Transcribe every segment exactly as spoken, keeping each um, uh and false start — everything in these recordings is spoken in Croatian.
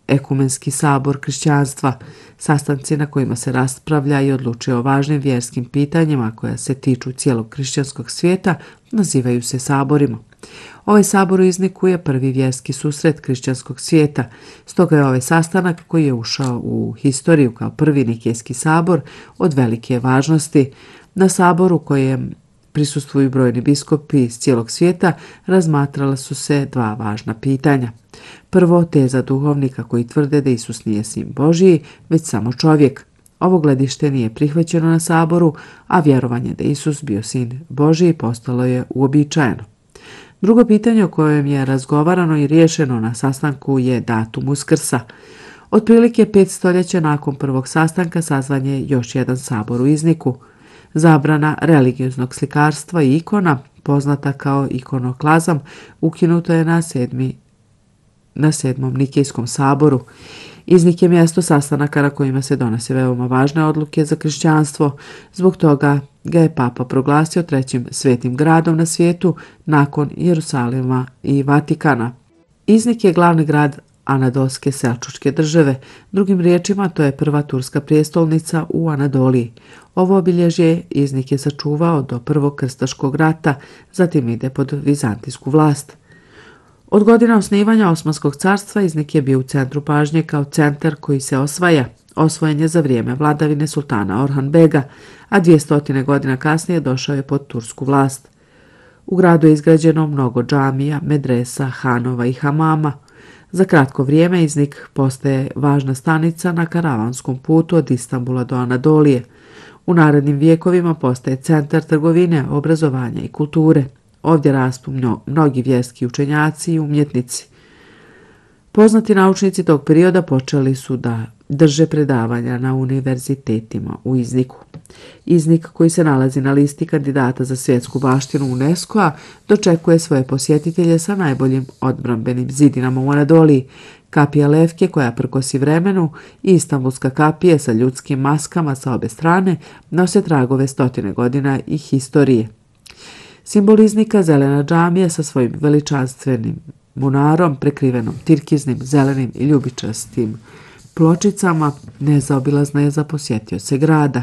ekumenski sabor kršćanstva, sastanci na kojima se raspravlja i odlučuje o važnim vjerskim pitanjima koja se tiču cijelog kršćanskog svijeta, nazivaju se saborima. Ovaj sabor u Izniku je prvi vjerski susret kršćanskog svijeta, stoga je ovaj sastanak koji je ušao u historiju kao prvi nikejski sabor od velike važnosti. Na saboru kojem prisustvuju brojni biskopi iz cijelog svijeta razmatrala su se dva važna pitanja. Prvo, teza duhovnika koji tvrde da Isus nije sin Božiji, već samo čovjek. Ovo gledište nije prihvaćeno na saboru, a vjerovanje da Isus bio sin Božiji postalo je uobičajeno. Drugo pitanje o kojem je razgovarano i riješeno na sastanku je datum Uskrsa. Otprilike pet stoljeća nakon prvog sastanka sazvan je još jedan sabor u Izniku. Zabrana religioznog slikarstva i ikona, poznata kao ikonoklazam, ukinuto je na, sedmi, na sedmom nikejskom saboru. Iznik je mjesto sastanaka na kojima se donose veoma važne odluke za kršćanstvo. Zbog toga ga je Papa proglasio trećim svetim gradom na svijetu nakon Jerusalima i Vatikana. Iznik je glavni grad Anadolske selčučke države. Drugim riječima, to je prva turska prijestolnica u Anadoliji. Ovo obilježje Iznik je sačuvao do prvog krstaškog rata, zatim ide pod vizantijsku vlast. Od godina osnivanja Osmanskog carstva Iznik je bio u centru pažnje kao centar koji se osvaja. Osvojen je za vrijeme vladavine sultana Orhan Bega, a dvjesto godina kasnije došao je pod tursku vlast. U gradu je izgrađeno mnogo džamija, medresa, hanova i hamama. Za kratko vrijeme Iznik postaje važna stanica na karavanskom putu od Istanbula do Anadolije. U narednim vijekovima postaje centar trgovine, obrazovanja i kulture. Ovdje rastu mnogi vjerski učenjaci i umjetnici. Poznati naučnici tog perioda počeli su da drže predavanja na univerzitetima u Izniku. Iznik, koji se nalazi na listi kandidata za svjetsku baštinu UNESCO-a, dočekuje svoje posjetitelje sa najboljim odbrambenim zidinama u Anadoliji, kapija Levke koja prkosi vremenu i Istanbulska kapija sa ljudskim maskama sa obe strane nose tragove stotine godina i historije. Simbol Iznika, zelena džamija sa svojim veličanstvenim munarom, prekrivenom tirkiznim, zelenim i ljubičastim pločicama, nezaobilazna je za posjetioce grada.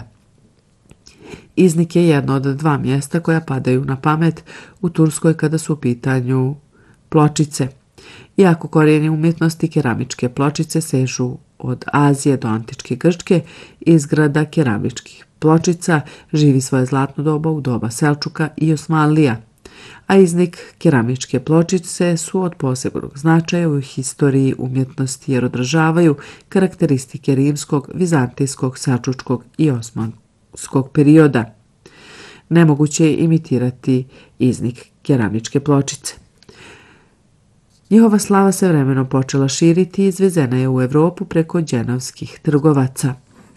Iznik je jedno od dva mjesta koja padaju na pamet u Turskoj kada su u pitanju pločice. Iako korijeni umjetnosti keramičke pločice sežu od Azije do antičke Grčke, izgrada keramičkih pločica živi svoje zlatno doba u doba Selčuka i Osmanlija, a Iznik keramičke pločice su od posebnog značaja u historiji umjetnosti jer odražavaju karakteristike rimskog, vizantijskog, selčučkog i osmanskog perioda. Nemoguće je imitirati Iznik keramičke pločice. Njihova slava se vremenom počela širiti i izvezena je u Europu preko dženovskih trgovaca.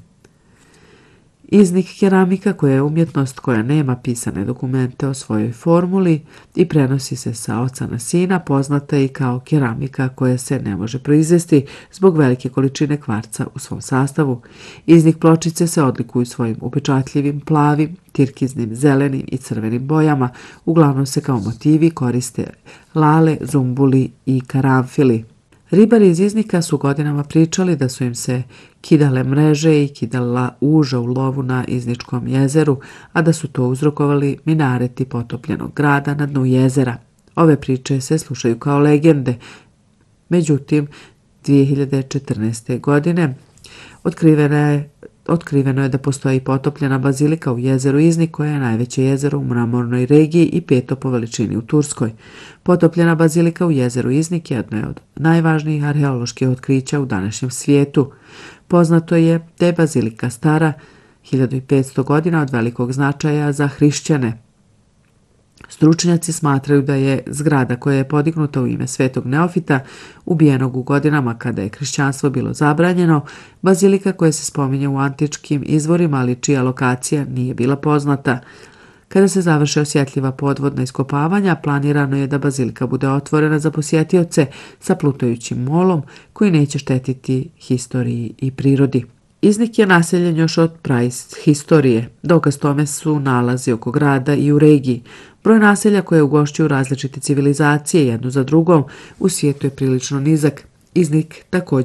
Iznik keramika, koja je umjetnost koja nema pisane dokumente o svojoj formuli i prenosi se sa oca na sina, poznata je i kao keramika koja se ne može proizvesti zbog velike količine kvarca u svom sastavu. Iznik pločice se odlikuju svojim upečatljivim plavim, tirkiznim, zelenim i crvenim bojama. Uglavnom se kao motivi koriste lale, zumbuli i karanfili. Ribari iz Iznika su godinama pričali da su im se kidale mreže i kidala uža u lovu na Izničkom jezeru, a da su to uzrokovali minareti potopljenog grada na dnu jezera. Ove priče se slušaju kao legende. Međutim, dvije hiljade četrnaeste. godine otkrivena je Otkriveno je da postoji potopljena bazilika u jezeru Iznik, koja je najveće jezero u mramornoj regiji i peto po veličini u Turskoj. Potopljena bazilika u jezeru Iznik jedno je od najvažnijih arheoloških otkrića u današnjem svijetu. Poznato je da je bazilika stara hiljadu petsto godina od velikog značaja za hrišćane. Stručnjaci smatraju da je zgrada koja je podignuta u ime svetog Neofita, ubijenog u godinama kada je kršćanstvo bilo zabranjeno, bazilika koja se spominje u antičkim izvorima, ali čija lokacija nije bila poznata. Kada se završe osjetljiva podvodna iskopavanja, planirano je da bazilika bude otvorena za posjetioce sa plutajućim molom koji neće štetiti historiji i prirodi. Iznik je naseljen još od praistorije. Dokaz tome su nalazi oko grada i u regiji. Broj naselja koje ugošćuju različite civilizacije jednu za drugom u svijetu je prilično nizak. Iznik također